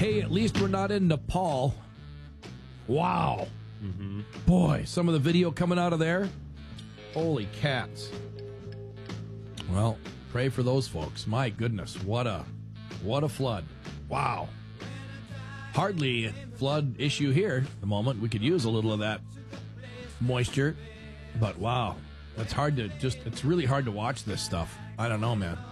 Hey, at least we're not in Nepal. Wow. Boy, some of the video coming out of there. Holy cats. Well, pray for those folks. My goodness, what a flood. Wow. Hardly a flood issue here at the moment. We could use a little of that moisture. But wow, it's really hard to watch this stuff. I don't know, man.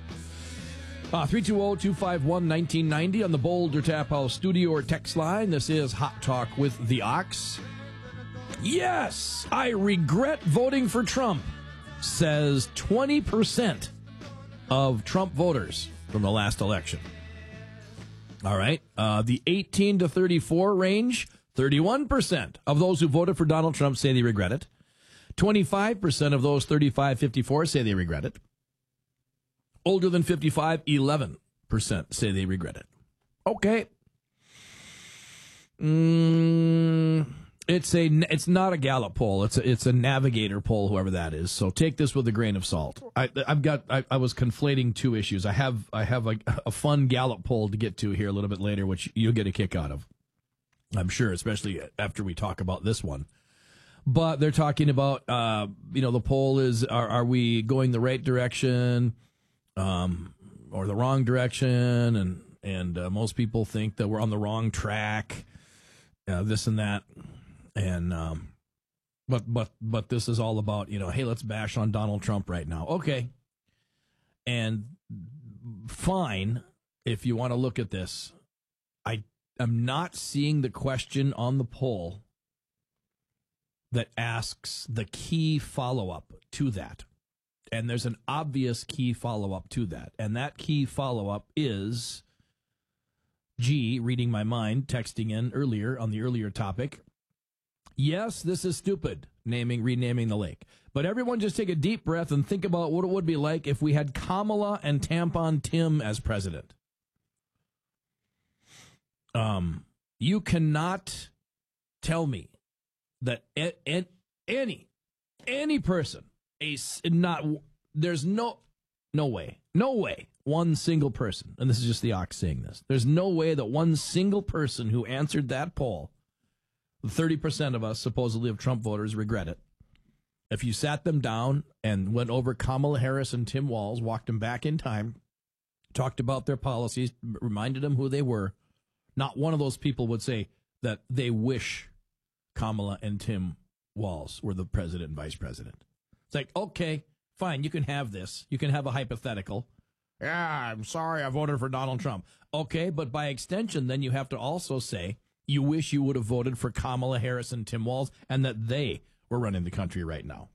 320-251-1990 on the Boulder Tap House studio or text line. This is Hot Talk with the Ox. Yes, I regret voting for Trump, says 20% of Trump voters from the last election. All right. The 18 to 34 range, 31% of those who voted for Donald Trump say they regret it. 25% of those 35-54 say they regret it. Older than 55, 11% say they regret it. Okay. It's not a Gallup poll. It's a Navigator poll, whoever that is. So take this with a grain of salt. I was conflating two issues. I have a fun Gallup poll to get to here a little bit later, which you'll get a kick out of, I'm sure, especially after we talk about this one. But they're talking about, the poll is, are we going the right direction? Or the wrong direction, and most people think that we're on the wrong track, this and that, and but this is all about, hey, let's bash on Donald Trump right now, okay, and fine if you want to look at this. I'm not seeing the question on the poll that asks the key follow-up to that. And there's an obvious key follow-up to that. And that key follow-up is G, reading my mind, texting in earlier on the earlier topic. Yes, this is stupid, renaming the lake. But everyone just take a deep breath and think about what it would be like if we had Kamala and Tampon Tim as president. You cannot tell me that any person, there's no way, one single person, and this is just the Ox saying this, there's no way that one single person who answered that poll, 30% of us supposedly of Trump voters regret it. If you sat them down and went over Kamala Harris and Tim Walz, walked them back in time, talked about their policies, reminded them who they were, not one of those people would say that they wish Kamala and Tim Walz were the president and vice president. It's like, okay, fine, you can have this. You can have a hypothetical. Yeah, I'm sorry I voted for Donald Trump. Okay, but by extension, then you have to also say you wish you would have voted for Kamala Harris and Tim Walz and that they were running the country right now.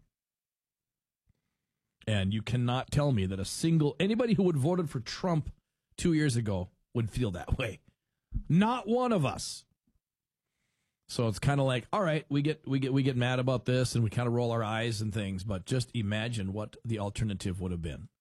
And you cannot tell me that anybody who would have voted for Trump 2 years ago would feel that way. Not one of us. So it's kind of like, all right, we get mad about this and we kind of roll our eyes and things, but just imagine what the alternative would have been.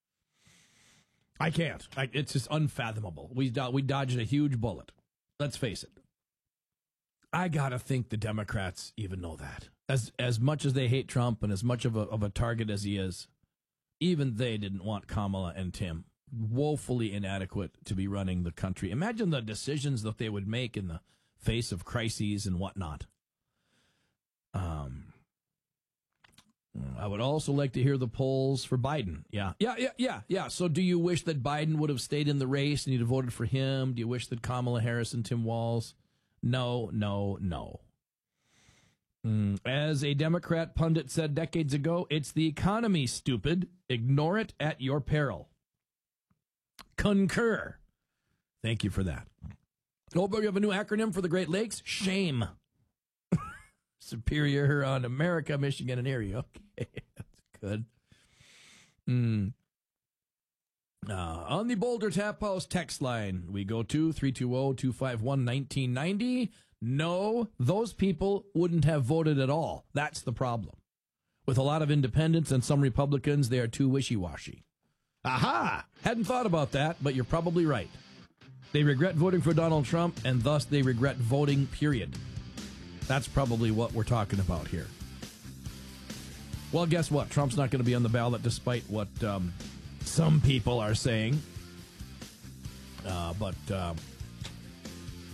I can't. It's just unfathomable. We dodged a huge bullet. Let's face it. I gotta think the Democrats even know that. As much as they hate Trump and as much of a target as he is, even they didn't want Kamala and Tim. Woefully inadequate to be running the country. Imagine the decisions that they would make in the face of crises and whatnot. I would also like to hear the polls for Biden. Yeah. So do you wish that Biden would have stayed in the race and you'd have voted for him? Do you wish that Kamala Harris and Tim Walz? No. As a Democrat pundit said decades ago, it's the economy, stupid. Ignore it at your peril. Concur. Thank you for that. Oh, but we have a new acronym for the Great Lakes. SHAME. Superior Huron, America, Michigan, and Erie. Okay, that's good. On the Boulder Tap House text line, we go to 320-251-1990. No, those people wouldn't have voted at all. That's the problem. With a lot of independents and some Republicans, they are too wishy-washy. Aha! Hadn't thought about that, but you're probably right. They regret voting for Donald Trump, and thus they regret voting, period. That's probably what we're talking about here. Well, guess what? Trump's not going to be on the ballot despite what some people are saying. But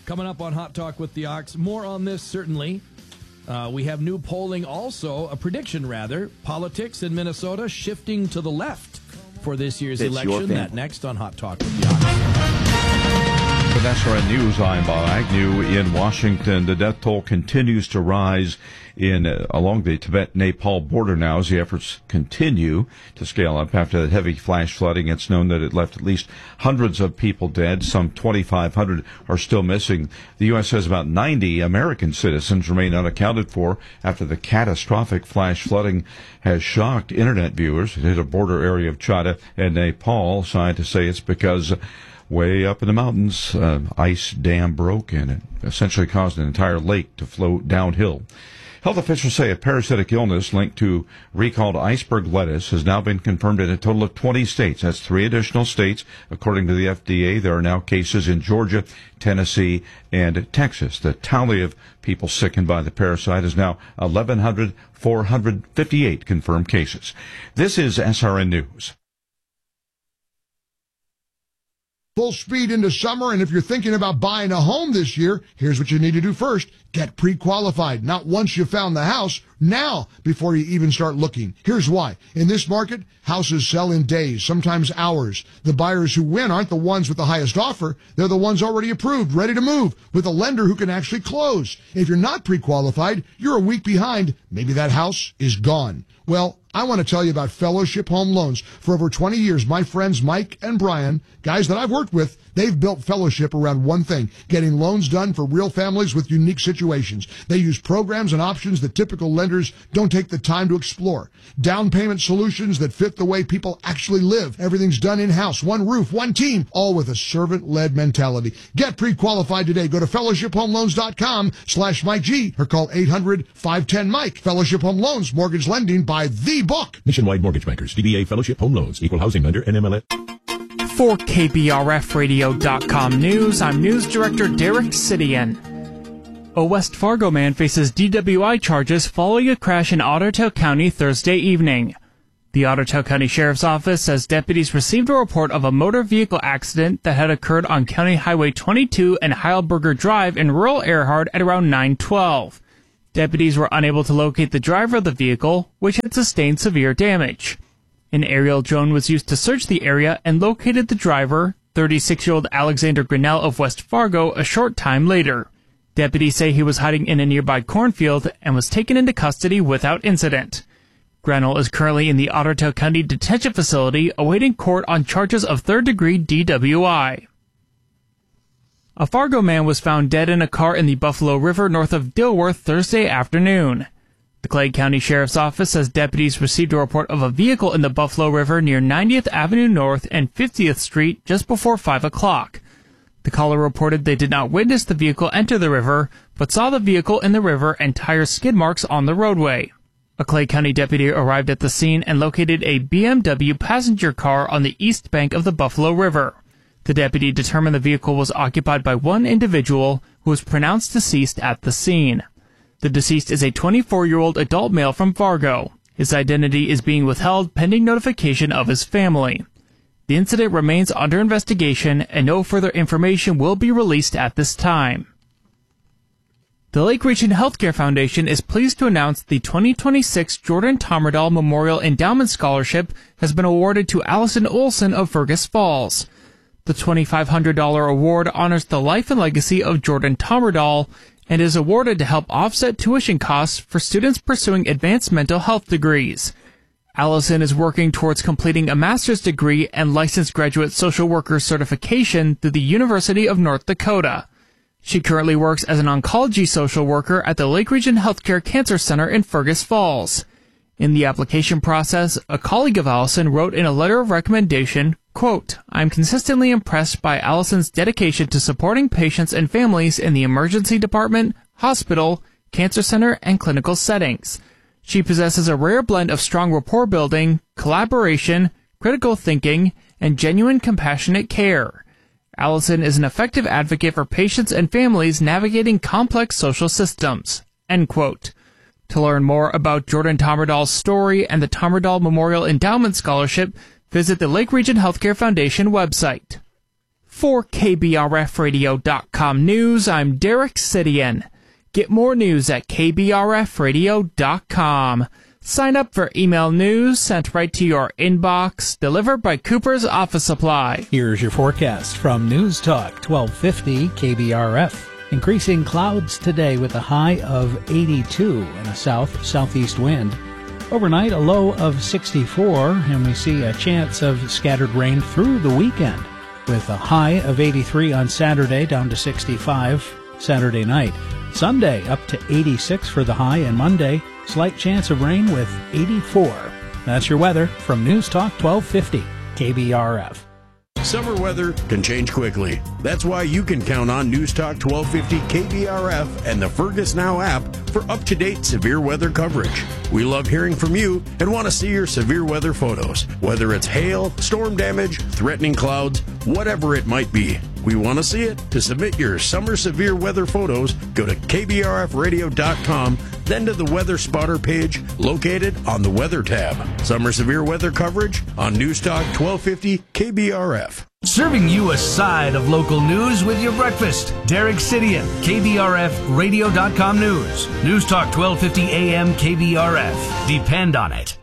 Coming up on Hot Talk with the Ox, more on this certainly. We have new polling also, a prediction rather, politics in Minnesota shifting to the left for this year's election. That next on Hot Talk with the Ox. With SRN News, I'm Bob Agnew in Washington. The death toll continues to rise along the Tibet-Nepal border now as the efforts continue to scale up after that heavy flash flooding. It's known that it left at least hundreds of people dead. Some 2,500 are still missing. The U.S. says about 90 American citizens remain unaccounted for after the catastrophic flash flooding has shocked internet viewers. It hit a border area of China and Nepal. Scientists say it's because way up in the mountains, ice dam broke and it essentially caused an entire lake to flow downhill. Health officials say a parasitic illness linked to recalled iceberg lettuce has now been confirmed in a total of 20 states. That's 3 additional states. According to the FDA, there are now cases in Georgia, Tennessee, and Texas. The tally of people sickened by the parasite is now 1,458 confirmed cases. This is SRN News. Full speed into summer, and if you're thinking about buying a home this year, here's what you need to do first. Get pre-qualified. Not once you found the house, now before you even start looking. Here's why. In this market, houses sell in days, sometimes hours. The buyers who win aren't the ones with the highest offer. They're the ones already approved, ready to move, with a lender who can actually close. If you're not pre-qualified, you're a week behind. Maybe that house is gone. Well, I want to tell you about Fellowship Home Loans. For over 20 years, my friends Mike and Brian, guys that I've worked with, they've built Fellowship around one thing, getting loans done for real families with unique situations. They use programs and options that typical lenders don't take the time to explore. Down payment solutions that fit the way people actually live. Everything's done in-house, one roof, one team, all with a servant-led mentality. Get pre-qualified today. Go to fellowshiphomeloans.com/Mike G or call 800-510-MIKE. Fellowship Home Loans, mortgage lending by the book. Nationwide Mortgage Bankers, DBA Fellowship Home Loans, Equal Housing Lender, NMLS. For KBRFradio.com News, I'm News Director Derek Sidian. A West Fargo man faces DWI charges following a crash in Ottertail County Thursday evening. The Ottertail County Sheriff's Office says deputies received a report of a motor vehicle accident that had occurred on County Highway 22 and Heilberger Drive in rural Earhart at around 9:12. Deputies were unable to locate the driver of the vehicle, which had sustained severe damage. An aerial drone was used to search the area and located the driver, 36-year-old Alexander Grinnell of West Fargo, a short time later. Deputies say he was hiding in a nearby cornfield and was taken into custody without incident. Grinnell is currently in the Ottertail County Detention Facility awaiting court on charges of third-degree DWI. A Fargo man was found dead in a car in the Buffalo River north of Dilworth Thursday afternoon. The Clay County Sheriff's Office says deputies received a report of a vehicle in the Buffalo River near 90th Avenue North and 50th Street just before 5 o'clock. The caller reported they did not witness the vehicle enter the river, but saw the vehicle in the river and tire skid marks on the roadway. A Clay County deputy arrived at the scene and located a BMW passenger car on the east bank of the Buffalo River. The deputy determined the vehicle was occupied by one individual who was pronounced deceased at the scene. The deceased is a 24-year-old adult male from Fargo. His identity is being withheld pending notification of his family. The incident remains under investigation and no further information will be released at this time. The Lake Region Healthcare Foundation is pleased to announce the 2026 Jordan Tommerdahl Memorial Endowment Scholarship has been awarded to Allison Olson of Fergus Falls. The $2,500 award honors the life and legacy of Jordan Tommerdahl and is awarded to help offset tuition costs for students pursuing advanced mental health degrees. Allison is working towards completing a master's degree and licensed graduate social worker certification through the University of North Dakota. She currently works as an oncology social worker at the Lake Region Healthcare Cancer Center in Fergus Falls. In the application process, a colleague of Allison wrote in a letter of recommendation, quote, "I'm consistently impressed by Allison's dedication to supporting patients and families in the emergency department, hospital, cancer center, and clinical settings. She possesses a rare blend of strong rapport building, collaboration, critical thinking, and genuine compassionate care. Allison is an effective advocate for patients and families navigating complex social systems." End quote. To learn more about Jordan Tommerdahl's story and the Tommerdahl Memorial Endowment Scholarship, visit the Lake Region Healthcare Foundation website. For KBRFradio.com News, I'm Derek Sidian. Get more news at KBRFradio.com. Sign up for email news sent right to your inbox, delivered by Cooper's Office Supply. Here's your forecast from News Talk 1250 KBRF. Increasing clouds today with a high of 82 and a southeast wind. Overnight, a low of 64, and we see a chance of scattered rain through the weekend, with a high of 83 on Saturday, down to 65 Saturday night. Sunday, up to 86 for the high, and Monday, slight chance of rain with 84. That's your weather from News Talk 1250 KBRF. Summer weather can change quickly. That's why you can count on News Talk 1250 KBRF and the Fergus Now app for up-to-date severe weather coverage. We love hearing from you and want to see your severe weather photos. Whether it's hail, storm damage, threatening clouds, whatever it might be. We want to see it. To submit your summer severe weather photos, go to kbrfradio.com, then to the Weather Spotter page located on the Weather tab. Summer severe weather coverage on News Talk 1250 KBRF. Serving you a side of local news with your breakfast. Derek Sidian, KBRFradio.com News. News Talk 1250 AM KBRF. Depend on it.